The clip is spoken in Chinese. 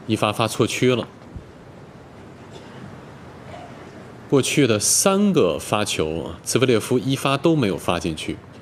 一发发错区了。过去的3个发球，茨维列夫一发都没有发进去。